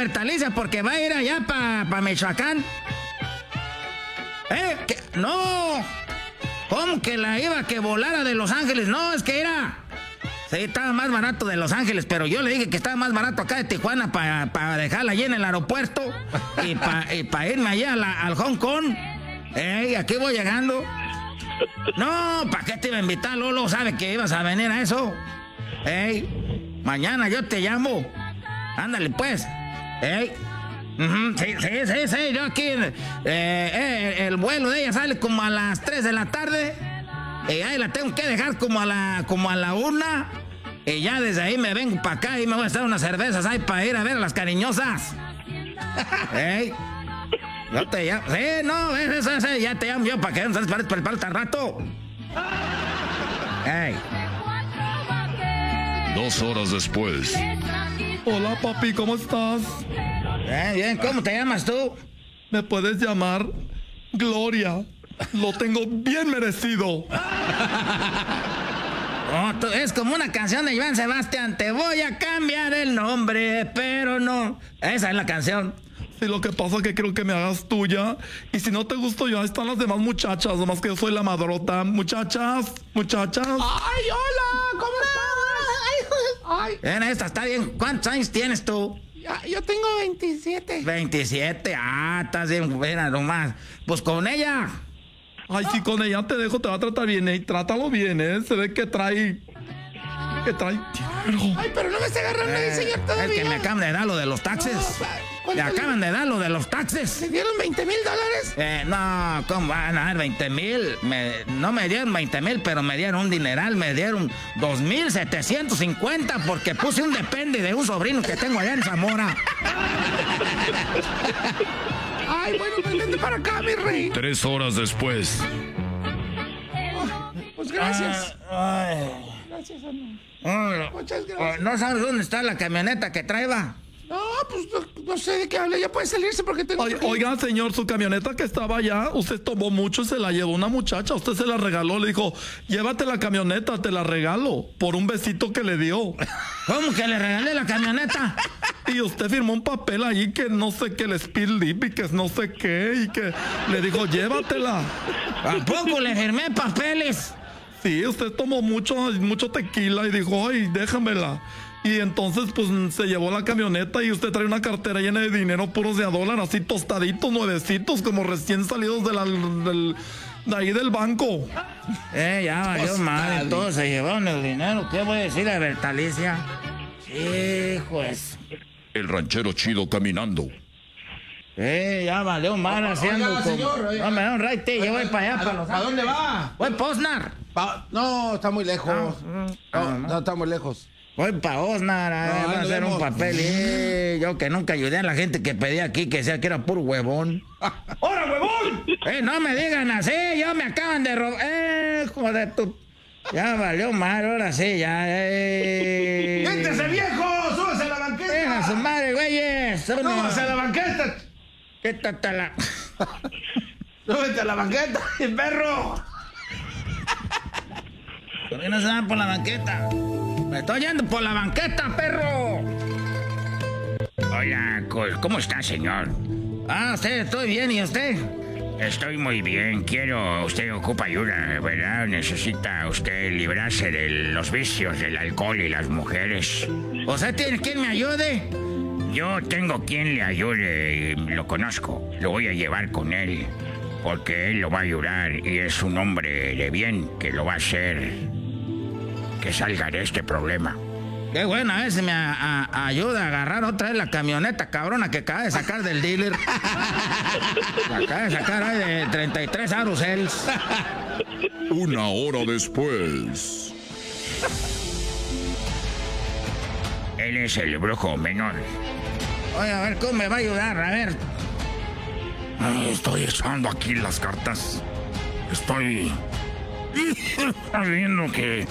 Bertalicia porque va a ir allá para Michoacán. No. ¿Cómo que la iba que volara de Los Ángeles? No, es que era... Sí, estaba más barato de Los Ángeles, pero yo le dije que estaba más barato acá de Tijuana para dejarla allí en el aeropuerto y para irme allá al Hong Kong. Aquí voy llegando. No, ¿para qué te iba a invitar? Lolo sabe que ibas a venir a eso. Mañana yo te llamo. Ándale, pues. Sí, yo aquí... el vuelo de ella sale como a las 3 de la tarde. Y ahí la tengo que dejar como a la 1. Y ya desde ahí me vengo para acá y me voy a echar unas cervezas ahí para ir a ver a las cariñosas. Yo te llamo. Sí, no, eso, ya te llamo yo para que no se para tan rato. 2 horas después. Hola, papi, ¿cómo estás? Bien, ¿cómo te llamas tú? Me puedes llamar Gloria. Lo tengo bien merecido. Es como una canción de Iván Sebastián. Te voy a cambiar el nombre, pero no. Esa es la canción. Sí, lo que pasa es que quiero que me hagas tuya. Y si no te gusto yo, ahí están las demás muchachas. Nomás que yo soy la madrota. Muchachas. ¡Ay, hola! ¿Cómo estás? ¡Ay! Esta está bien. ¿Cuántos años tienes tú? Yo tengo 27. 27. Estás bien buena nomás. Pues con ella. Ay, sí, con ella te dejo, te va a tratar bien, y trátalo bien, Se ve que trae dinero. Ay, pero no me está agarrando el señor todavía. Es que me acaban de dar lo de los taxes. Me acaban de dar lo de los taxes. ¿Le dieron $20,000? No, ¿cómo van a dar 20,000? No me dieron 20,000, pero me dieron un dineral. Me dieron 2,750 porque puse un depende de un sobrino que tengo allá en Zamora. Ay, bueno, pues vente para acá, mi rey. 3 horas después. Pues gracias. Gracias, hermano. Muchas gracias. ¿No sabes dónde está la camioneta que traeba? No, pues no sé de qué habla. Ya puede salirse porque tengo... Oiga, señor, su camioneta que estaba allá, usted tomó mucho y se la llevó una muchacha. Usted se la regaló, le dijo, llévate la camioneta, te la regalo, por un besito que le dio. ¿Cómo que le regalé la camioneta? Y usted firmó un papel allí que no sé qué, el speed lip y que no sé qué, y que le dijo, llévatela. ¿A poco le firmé papeles? Sí, usted tomó mucho tequila y dijo, ay, déjamela. Y entonces, pues, se llevó la camioneta y usted trae una cartera llena de dinero puros de $1, así tostaditos, nuevecitos, como recién salidos de ahí del banco. Ya valió mal, todos se llevaron el dinero. ¿Qué voy a decir a Bertalicia? Hijos. El ranchero chido caminando. Ya valió mal haciendo oiga, como... señor, No me da un raite, yo voy para allá, para Los ¿A dónde va? Voy para Osnar. No, está muy lejos. No, está muy lejos. Voy para Osnar a hacer un papel. Yo que nunca ayudé a la gente que pedía aquí, que decía que era puro huevón. ¡Hora, huevón! No me digan así, ya me acaban de robar. Joder, tú. Ya valió mal, ahora sí, ya. ¡Siéntese, viejo! ¡Súbese a la banqueta! ¡Deja su madre, güeyes! ¡Súbese a la banqueta! Quítatela. ¡Súbete a la banqueta, perro! ¿Por qué no se van por la banqueta? ¡Me estoy yendo por la banqueta, perro! Hola, ¿cómo está, señor? Estoy bien, ¿y usted? Estoy muy bien. Usted ocupa ayuda, ¿verdad? Necesita usted librarse de los vicios del alcohol y las mujeres. ¿Usted tiene quien me ayude? Yo tengo quien le ayude, lo conozco. Lo voy a llevar con él, porque él lo va a ayudar y es un hombre de bien que lo va a hacer que salga de este problema. Qué bueno, a ver si me ayuda a agarrar otra vez la camioneta cabrona que acaba de sacar del dealer. La acaba de sacar ahí de 33 Arusels. 1 hora después. Él es el brujo menor. Oye, a ver, ¿cómo me va a ayudar? A ver. Estoy echando aquí las cartas. Estoy viendo que...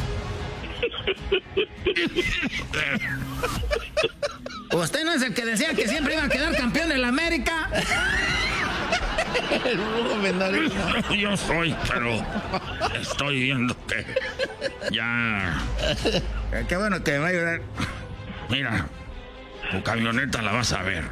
¿Usted no es el que decía que siempre iba a quedar campeón en la América? El brujo menor. Yo soy, pero estoy viendo que ya... Qué bueno que me va a ayudar. Mira, tu camioneta la vas a ver.